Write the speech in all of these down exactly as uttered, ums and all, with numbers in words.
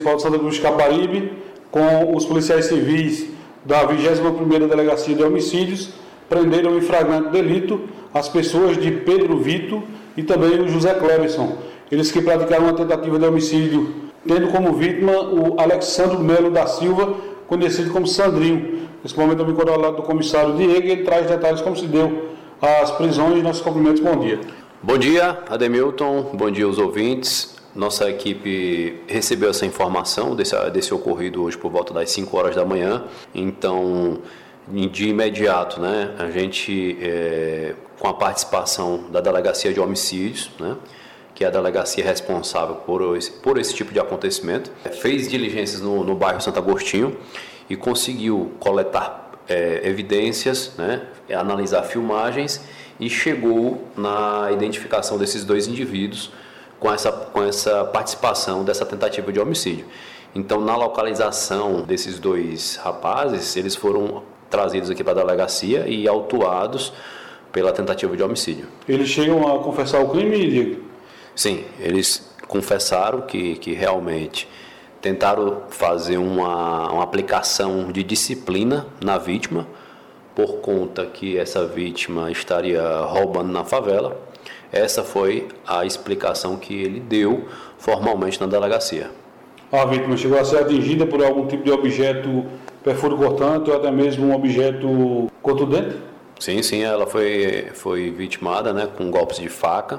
Municipal de Santa Cruz de Caparibe, com os policiais civis da vigésima primeira Delegacia de Homicídios, prenderam em flagrante delito as pessoas de Pedro Vito e também o José Cleberson, eles que praticaram uma tentativa de homicídio, tendo como vítima o Alexandre Melo da Silva, conhecido como Sandrinho. Nesse momento eu me encontro ao lado do comissário Diego e ele traz detalhes como se deu as prisões. Nossos cumprimentos, bom dia. Bom dia, Ademilton, bom dia aos ouvintes. Nossa equipe recebeu essa informação desse, desse ocorrido hoje por volta das cinco horas da manhã, então de imediato, né, a gente, é, com a participação da Delegacia de Homicídios, né, que é a delegacia responsável por esse, por esse tipo de acontecimento, fez diligências no, no bairro Santo Agostinho e conseguiu coletar é, evidências, né, analisar filmagens e chegou na identificação desses dois indivíduos com essa, com essa participação dessa tentativa de homicídio. Então, na localização desses dois rapazes, eles foram trazidos aqui para a delegacia e autuados pela tentativa de homicídio. Eles chegam a confessar o crime, Diego? Sim, eles confessaram que, que realmente tentaram fazer uma, uma aplicação de disciplina na vítima, por conta que essa vítima estaria roubando na favela. Essa foi a explicação que ele deu formalmente na delegacia. A vítima chegou a ser atingida por algum tipo de objeto perfuro cortante ou até mesmo um objeto contundente? Sim, sim, ela foi, foi vitimada, né, com golpes de faca.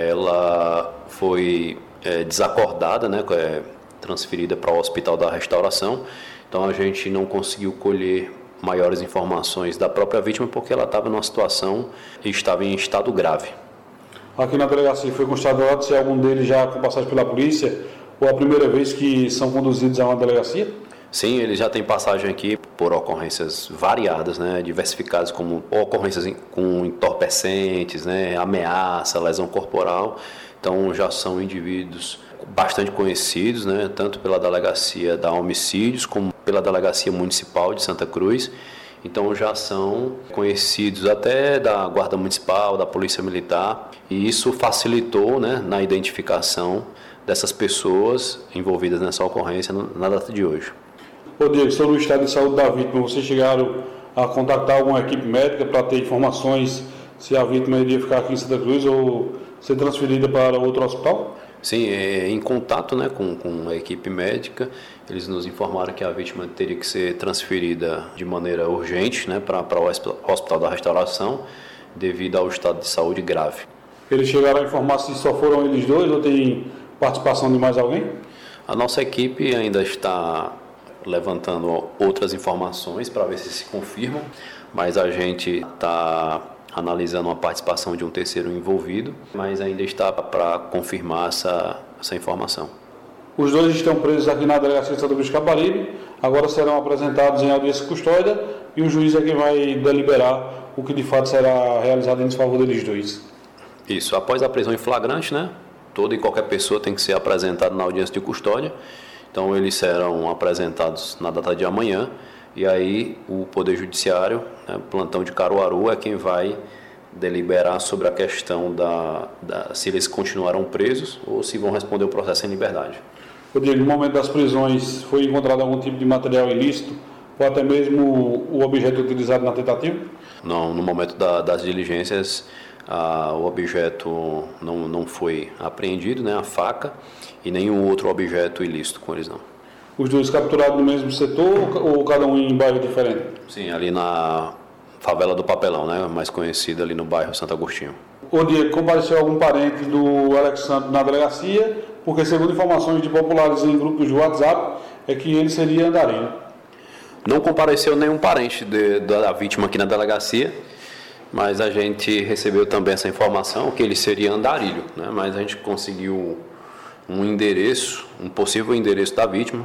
Ela foi é, desacordada, né, é, transferida para o Hospital da Restauração. Então a gente não conseguiu colher maiores informações da própria vítima porque ela estava numa situação e estava em estado grave. Aqui na delegacia foi constatado se algum deles já com passagem pela polícia ou a primeira vez que são conduzidos a uma delegacia? Sim, eles já têm passagem aqui por ocorrências variadas, né, diversificadas, como ocorrências com entorpecentes, né, ameaça, lesão corporal. Então já são indivíduos bastante conhecidos, né, tanto pela Delegacia da Homicídios como pela Delegacia Municipal de Santa Cruz. Então já são conhecidos até da Guarda Municipal, da Polícia Militar, e isso facilitou, né, na identificação dessas pessoas envolvidas nessa ocorrência na data de hoje. Ô Diego, sobre o estado de saúde da vítima, vocês chegaram a contactar alguma equipe médica para ter informações se a vítima iria ficar aqui em Santa Cruz ou ser transferida para outro hospital? Sim, é, em contato, né, com, com a equipe médica, eles nos informaram que a vítima teria que ser transferida de maneira urgente, né, para, para o Hospital da Restauração devido ao estado de saúde grave. Eles chegaram a informar se só foram eles dois ou tem participação de mais alguém? A nossa equipe ainda está levantando outras informações para ver se se confirmam, mas a gente está analisando a participação de um terceiro envolvido, mas ainda está para confirmar essa, essa informação. Os dois estão presos aqui na Delegacia de Santa Cruz de Caparibe, agora serão apresentados em audiência custódia e o juiz é quem vai deliberar o que de fato será realizado em desfavor deles dois. Isso, após a prisão em flagrante, né, toda e qualquer pessoa tem que ser apresentada na audiência de custódia, então eles serão apresentados na data de amanhã. E aí o Poder Judiciário, né, o plantão de Caruaru, é quem vai deliberar sobre a questão da, da se eles continuarão presos ou se vão responder o processo em liberdade. Diego, no momento das prisões foi encontrado algum tipo de material ilícito ou até mesmo o objeto utilizado na tentativa? Não, no momento da, das diligências ah, o objeto não, não foi apreendido, né, a faca, e nenhum outro objeto ilícito com eles não. Os dois capturados no mesmo setor ou cada um em bairro diferente? Sim, ali na favela do Papelão, né, mais conhecida ali no bairro Santo Agostinho. O Diego, compareceu algum parente do Alexandre na delegacia, porque segundo informações de populares em grupos de WhatsApp, é que ele seria andarilho. Não compareceu nenhum parente de, da vítima aqui na delegacia, mas a gente recebeu também essa informação que ele seria andarilho, né, mas a gente conseguiu um endereço, um possível endereço da vítima,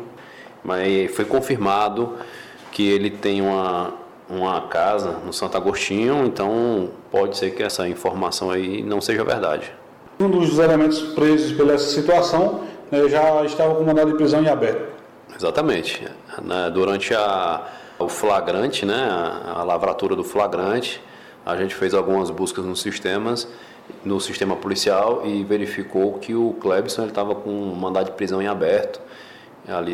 mas foi confirmado que ele tem uma, uma casa no Santo Agostinho, então pode ser que essa informação aí não seja verdade. Um dos elementos presos pela essa situação, né, já estava com mandado de prisão em aberto. Exatamente. Durante a, o flagrante, né, a, a lavratura do flagrante, a gente fez algumas buscas nos sistemas, no sistema policial e verificou que o Cleberson estava com um mandado de prisão em aberto ali